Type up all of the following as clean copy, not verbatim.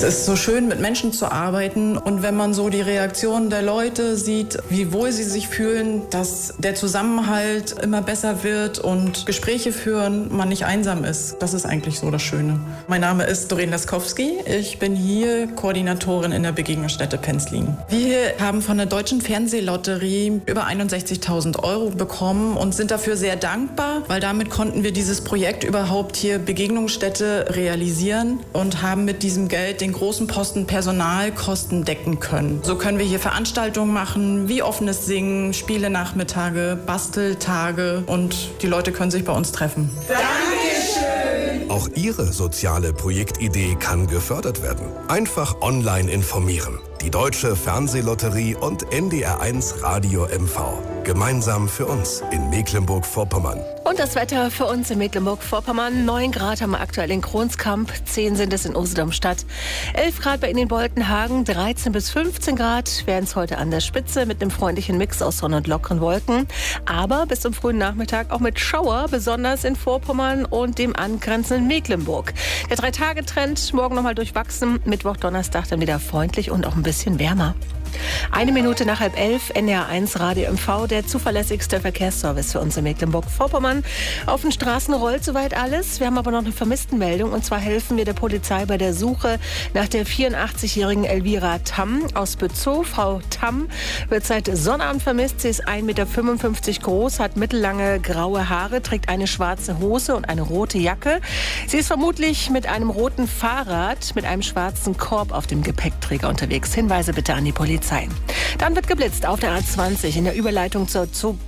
Es ist so schön, mit Menschen zu arbeiten, und wenn man so die Reaktionen der Leute sieht, wie wohl sie sich fühlen, dass der Zusammenhalt immer besser wird und Gespräche führen, man nicht einsam ist. Das ist eigentlich so das Schöne. Mein Name ist Doreen Laskowski. Ich bin hier Koordinatorin in der Begegnungsstätte Penzlin. Wir haben von der Deutschen Fernsehlotterie über 61.000 € bekommen und sind dafür sehr dankbar, weil damit konnten wir dieses Projekt überhaupt hier Begegnungsstätte realisieren und haben mit diesem Geld den großen Posten Personalkosten decken können. So können wir hier Veranstaltungen machen, wie offenes Singen, Spielenachmittage, Basteltage, und die Leute können sich bei uns treffen. Dankeschön! Auch Ihre soziale Projektidee kann gefördert werden. Einfach online informieren. Die Deutsche Fernsehlotterie und NDR1 Radio MV. Gemeinsam für uns in Mecklenburg-Vorpommern. Und das Wetter für uns in Mecklenburg-Vorpommern. 9 Grad haben wir aktuell in Kronskamp, 10 sind es in Usedom-Stadt, 11 Grad bei Ihnen in Boltenhagen, 13 bis 15 Grad werden es heute an der Spitze mit einem freundlichen Mix aus Sonne und lockeren Wolken. Aber bis zum frühen Nachmittag auch mit Schauer, besonders in Vorpommern und dem angrenzenden Mecklenburg. Der 3-Tage-Trend morgen nochmal durchwachsen, Mittwoch, Donnerstag dann wieder freundlich und auch ein bisschen wärmer. 1 Minute nach 10:30, NDR1 Radio MV, der zuverlässigste Verkehrsservice für uns in Mecklenburg-Vorpommern. Auf den Straßen rollt soweit alles. Wir haben aber noch eine Vermisstenmeldung, und zwar helfen wir der Polizei bei der Suche nach der 84-jährigen Elvira Tamm aus Bützow. Frau Tamm wird seit Sonnabend vermisst. Sie ist 1,55 Meter groß, hat mittellange graue Haare, trägt eine schwarze Hose und eine rote Jacke. Sie ist vermutlich mit einem roten Fahrrad mit einem schwarzen Korb auf dem Gepäckträger unterwegs. Hinweise bitte an die Polizei. Dann wird geblitzt auf der A20 in der Überleitung zur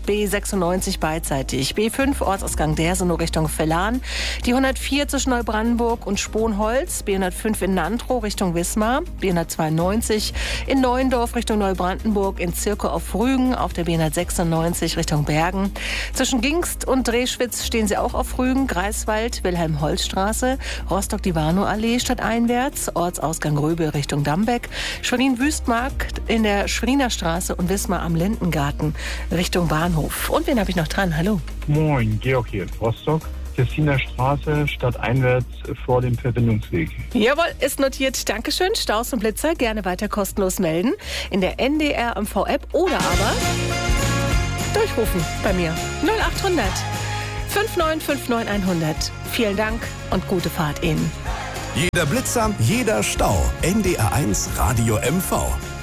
B96 beidseitig. B5 Ortsausgang Dersenow Richtung Vellan. Die 104 zwischen Neubrandenburg und Sponholz. B105 in Nantrow Richtung Wismar. B192 in Neuendorf Richtung Neubrandenburg. In Zirkow auf Rügen auf der B196 Richtung Bergen. Zwischen Gingst und Dreschwitz stehen sie auch auf Rügen. Greifswald, Wilhelm-Holz-Straße. Rostock-Divano-Allee stadteinwärts. Ortsausgang Röbel Richtung Dambeck. Schwerin-Wüstmarkt in der Schweriner Straße und Wismar am Lindengarten Richtung Bahnhof. Und wen habe ich noch dran? Hallo. Moin, Georg hier in Rostock. Tessiner Straße, stadteinwärts vor dem Verbindungsweg. Jawohl, ist notiert. Dankeschön. Staus und Blitzer gerne weiter kostenlos melden in der NDR MV-App oder aber durchrufen bei mir. 0800 5959 100. Vielen Dank und gute Fahrt Ihnen. Jeder Blitzer, jeder Stau. NDR1 Radio MV.